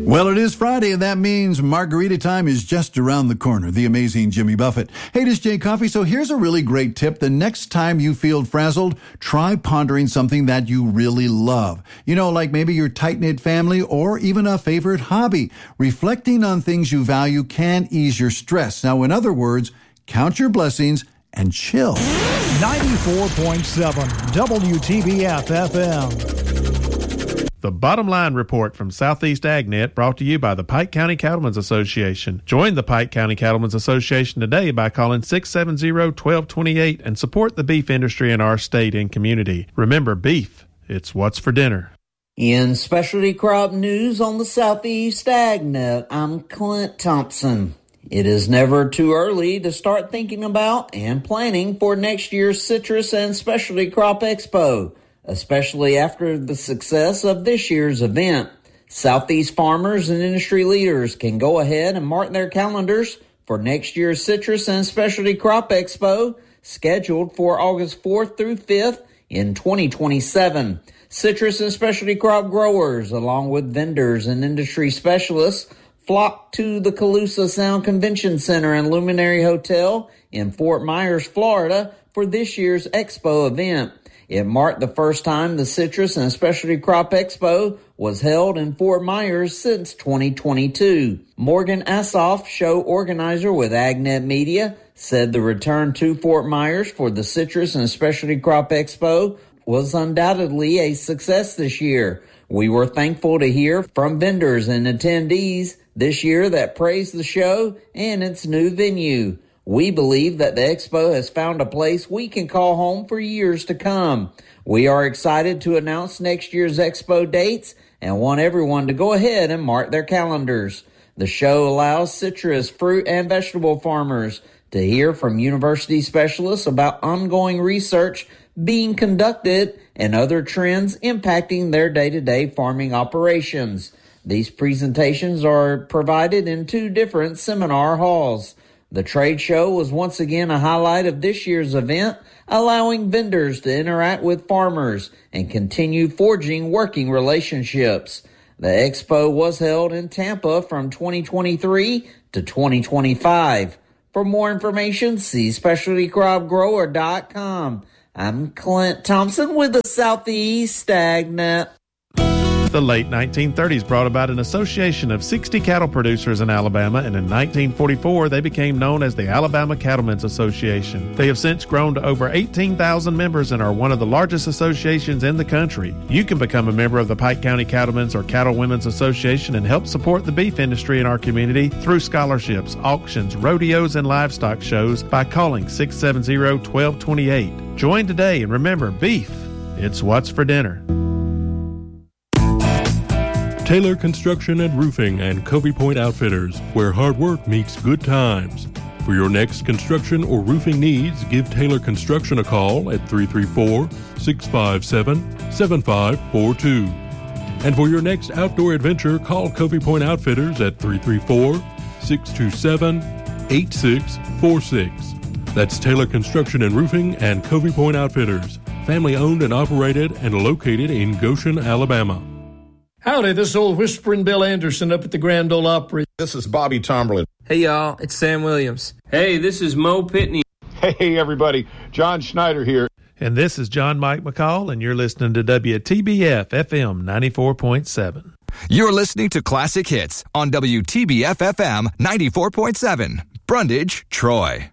Well, it is Friday, and that means margarita time is just around the corner. The amazing Jimmy Buffett. Hey, this is Jay Coffee. So here's a really great tip. The next time you feel frazzled, try pondering something that you really love. You know, like maybe your tight-knit family or even a favorite hobby. Reflecting on things you value can ease your stress. Now, in other words, count your blessings and chill. 94.7 WTBF FM. The Bottom Line Report from Southeast AgNet, brought to you by the Pike County Cattlemen's Association. Join the Pike County Cattlemen's Association today by calling 670-1228 and support the beef industry in our state and community. Remember, beef, it's what's for dinner. In specialty crop news on the Southeast AgNet, I'm Clint Thompson. It is never too early to start thinking about and planning for next year's Citrus and Specialty Crop Expo, especially after the success of this year's event. Southeast farmers and industry leaders can go ahead and mark their calendars for next year's Citrus and Specialty Crop Expo, scheduled for August 4th through 5th in 2027. Citrus and specialty crop growers, along with vendors and industry specialists, flock to the Calusa Sound Convention Center and Luminary Hotel in Fort Myers, Florida, for this year's expo event. It marked the first time the Citrus and Specialty Crop Expo was held in Fort Myers since 2022. Morgan Assoff, show organizer with AgNet Media, said the return to Fort Myers for the Citrus and Specialty Crop Expo was undoubtedly a success this year. We were thankful to hear from vendors and attendees this year that praised the show and its new venue. We believe that the expo has found a place we can call home for years to come. We are excited to announce next year's expo dates and want everyone to go ahead and mark their calendars. The show allows citrus, fruit, and vegetable farmers to hear from university specialists about ongoing research being conducted and other trends impacting their day-to-day farming operations. These presentations are provided in two different seminar halls. The trade show was once again a highlight of this year's event, allowing vendors to interact with farmers and continue forging working relationships. The expo was held in Tampa from 2023 to 2025. For more information, see specialtycropgrower.com. I'm Clint Thompson with the Southeast AgNet. The late 1930s brought about an association of 60 cattle producers in Alabama, and in 1944 they became known as the Alabama Cattlemen's Association. They have since grown to over 18,000 members and are one of the largest associations in the country. You can become a member of the Pike County Cattlemen's or Cattle Women's Association and help support the beef industry in our community through scholarships, auctions, rodeos, and livestock shows by calling 670-1228. Join today, and remember, beef, it's what's for dinner. Taylor Construction and Roofing and Covey Point Outfitters, where hard work meets good times. For your next construction or roofing needs, give Taylor Construction a call at 334-657-7542. And for your next outdoor adventure, call Covey Point Outfitters at 334-627-8646. That's Taylor Construction and Roofing and Covey Point Outfitters, family owned and operated and located in Goshen, Alabama. Howdy, this is old Whispering Bill Anderson up at the Grand Ole Opry. This is Bobby Tomberlin. Hey, y'all, it's Sam Williams. Hey, this is Mo Pitney. Hey, everybody, John Schneider here. And this is John Mike McCall, and you're listening to WTBF FM 94.7. You're listening to Classic Hits on WTBF FM 94.7. Brundage, Troy.